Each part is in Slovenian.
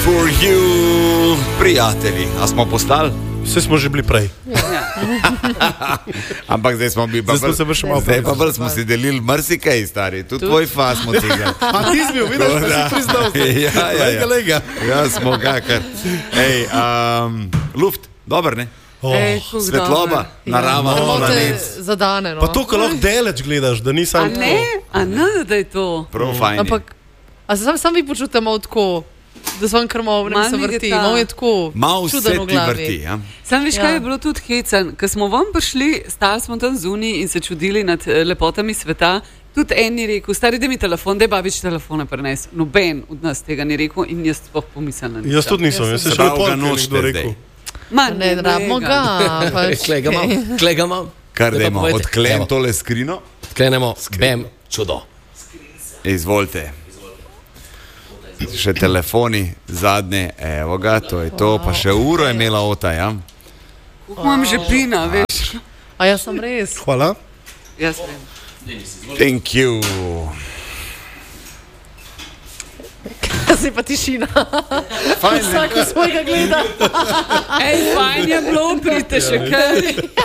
For you, prijatelji. A smo postali? Vse smo že bili prej. Ampak zdaj smo bili zdaj pa bolj smo si delili marsikaj, stari. Tudi tvoj fas smo cigali. A ti si bil, vidiš, da si priznal. Ja. Ja, smo kakar. Ej, luft, dober, ne? Svetloba, narava, planet. Zadane, no. Pa to, ko lahko deleč gledaš, da ni sam tako. A ne, da je to. Prav fajn. Ampak, a se sam vi počutite malo tako, da sem kar malo se vrti, malo je tako čudeno v glavi. Vrti, ja. Sam veš, kaj je bilo tudi hecen, ko smo vam prišli, stali smo tam zunaj in se čudili nad lepotami sveta, tudi en je rekel, stari, da mi telefon, da je babič telefone prines. Noben od nas tega ni rekel in jaz sploh pomislil na nič. Jaz tudi nisem, jaz se še lepo nekdo rekel. Ne rabimo ga. Klega imam. Kar dajmo, odklem tole skrino. Odklenemo, bam, čudo. Izvolite. Še telefoni, zadnje, evo ga, to je to, pa še uro je imela ota, ja? Imam že pina, veš. A jaz sem res. Hvala. Jaz vem. Thank you. Zdaj pa tišina. Fajn, vsako svojega gleda. Ej, fajn je bilo, pridite še kaj.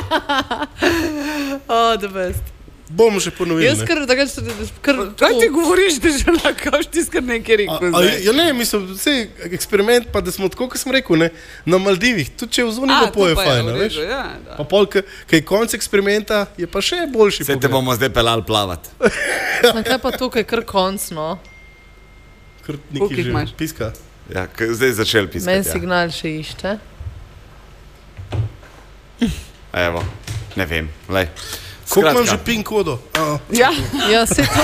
The best. Bomo še ponovili. Jaz kar Kaj ti govoriš, da že nakaš ti skar nekaj rekel zdaj? Ja ne, mislim, vse eksperiment, pa da smo tako, kot sem rekel, ne, na Maldivih, tudi če v zvoni lepo je fajn, veš? Pa pol, kaj konc eksperimenta, je pa še boljši. Se te bomo zdaj pelali plavat. Kaj pa tukaj, kar konc, no? Kar nekaj že piska. Ja, zdaj začel piskati. Men signal še išče. Evo, ne vem, lej. Koliko imam že PIN kodo? Ja, se to.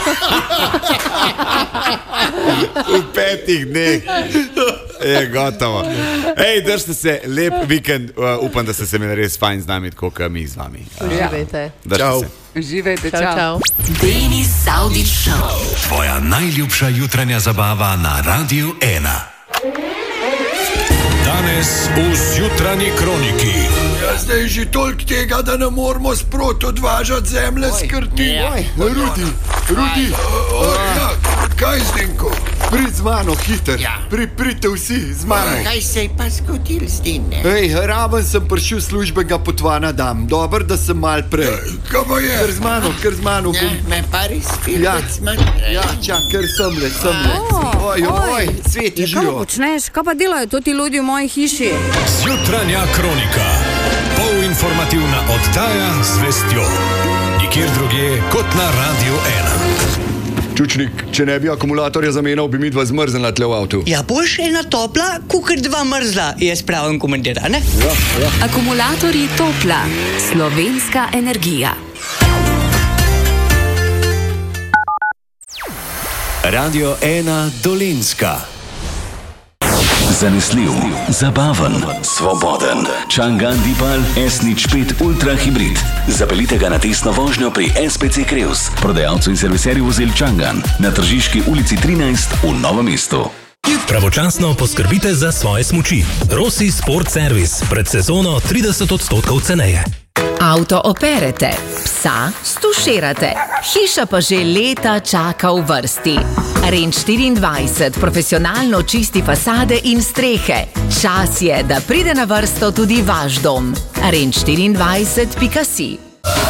V 5 dneh. Je gotovo. Ej, držite se, lep vikend. Upam, da ste se imeli res fajn z nami, tako kot mi z vami. Živejte. Čau. Živejte, čau. Denis Saudić Show. Tvoja najljubša jutranja zabava na Radiu 1. Danes v Zjutranji kroniki. Ja, zdaj že toliko tega, da ne moramo sproti odvažati zemlje s krti. Rudi, ja, kaj Zdenko? Prid z mano, hiter. Ja. Pridite vsi z mano. Kaj se je pa zgodil s tem, ne? Ej, raven sem prišel službenega potvana dam. Dober, da sem mal prej. Kaj pa je? Kar z mano. Ja, me pa res filmet z mano. Ja, čak, ker semle. Oj, sveti živo. Kaj počneš? Kaj pa delajo to ti ljudi v moji hiši? Zjutranja kronika. Polinformativna oddaja z vestjo. Nikjer drugje kot na Radiu 1. Čučnik, če ne bi akumulatorja zamenjal, bi mi dva zmrznila tle v avtu. Ja, boš ena topla, kukar dva mrzla, je spravim komentar, ne? Ja. Akumulatorji Topla. Slovenska energija. Radio 1 Dolenjska. Zanesljiv, zabaven, svoboden. Changan Deepal S05 Ultra Hybrid. Zapeljite ga na testno vožnjo pri SPC Creus, prodajalcu in serviserju vozil Changan, na Tržiški ulici 13 v Novem mestu. Pravočasno poskrbite za svoje smuči. Rossi Sport Service, pred sezono 30% ceneje. Avto operete, psa stuširate, hiša pa že leta čaka v vrsti. Range 24 profesionalno čisti fasade in strehe. Čas je, da pride na vrsto tudi vaš dom. Range24.si